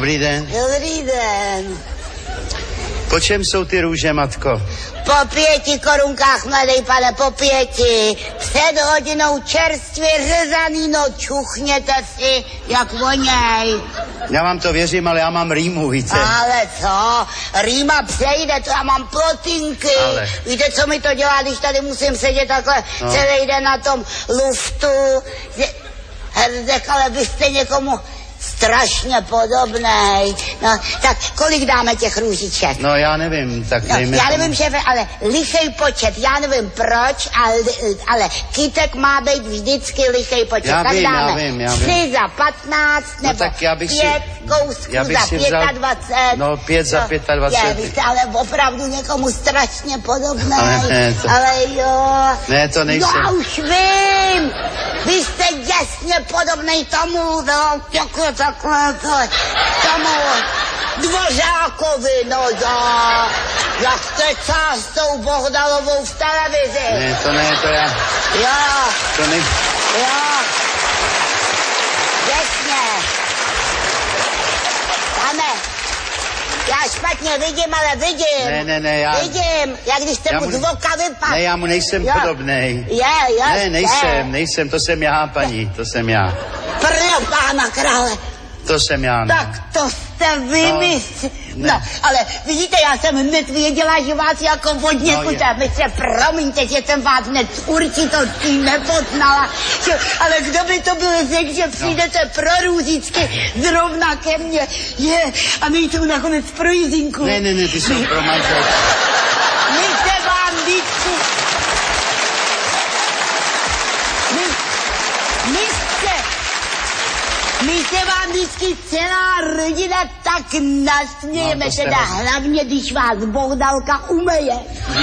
Dobrý den. Dobrý den. Po čem jsou ty růže, matko? Po 5 korunkách, mladej pane, po 5. Před hodinou čerstvě řezaný, no čuchněte si, jak voněj. Já vám to věřím, ale já mám rýmu, víte. Ale co? Rýma přejde, to já mám plotinky. Ale... Víte, co mi to dělá, když tady musím sedět takhle celý den na tom luftu? Hrdek, ale vy jste někomu strašně podobnej. No, tak kolik dáme těch růžiček? No, já nevím, tak dejme... Já nevím, šéfe, ale lichej počet. Já nevím proč, ale kytek má být vždycky lichej počet. Já tak vím, dáme já vím. 3 za 15, nebo no, tak já bych 5 kousků za 25. No, 5 za 25. Vy jste ale opravdu někomu strašně podobnej. Ale, ale jo. Ne, to nejsem. No, už vím. Vy jste děsně podobnej tomu, no, takhle, tomu Dvořákovi, no jo. Jak jste s tou Bohdalovou v televizi. Ne, to já. Jo. To ne... Jo. Jasně. Pane, já špatně vidím, ale vidím. Ne, já... Vidím, jak když jste mu z voka vypadl. Ne, já mu nejsem podobnej. Je. Ne, nejsem, to jsem já, paní, to jsem já. Pro pána krále. To jsem já, no. Tak to jste vymysl. No, ale vidíte, já jsem hned věděla, že vás jako vodně kuta. Vy se promiňte, že jsem vás hned určitostí nepoznala. Ale kdo by to byl řekl, že přijdete pro růžičky zrovna ke mně. A nejsou nakonec pro Jizinku. Ne, ty jsou pro manželku. My se vám vždycky... My se vám vždycky celá rodina tak nasmějeme, teda hlavně, když vás Bohdalka umeje.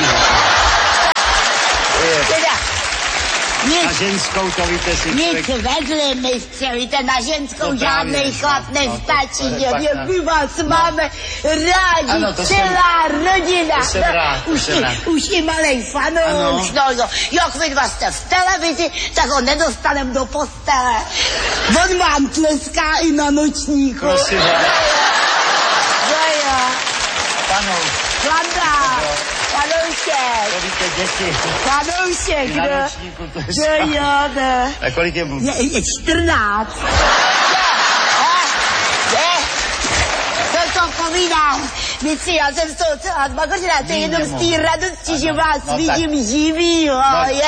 Teda, na ženskou to víte si nic vedli, mistře, víte, na ženskou žádnej chlap nestačí, my vás máme rádi, celá rodina. Už i malej fanouš, jak vy dva jste v televizi, tak ho nedostanem do postele. On vám tleská i na nočníku. Prosím vás. Jo. Panouš. Panoušek. To víte, děti. Panoušek, na nočníku tleská. Jo. A kolik je mu? Je 14. Co to povídám? Víci, já jsem z toho celá zbakořená, to je jenom z té radosti, že vás vidím živýho,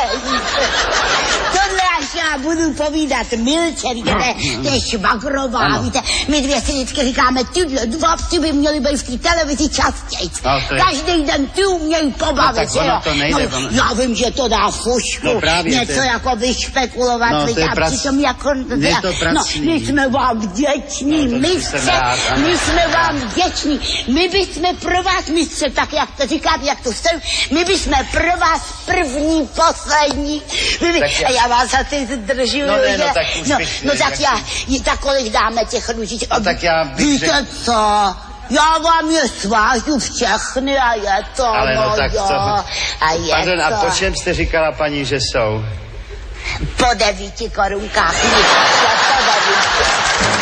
Tohle až já budu povídat Milče, víte, to je švagrová, víte, my dvě si vždycky říkáme, tyhle dva psi by měli být v té televizi častěji. Každý den ty umějí pobavit, že jo? Já vím, že to dá fušku, něco jako vyšpekulovat, víte, a přitom jako... my jsme vám vděční, my jsme vám vděční. My bychom pro vás, mistře, tak jak to říkáte, jak to jsem, my bychom pro vás první, poslední. A já vás asi zdržuju, tak kolik dáme těch růžiček. Víte co? Já vám je svážu všechny a je to, ale tak to. A je pardon, to. A po čem jste říkala, paní, že jsou? Po 9 korunkách. Po 9.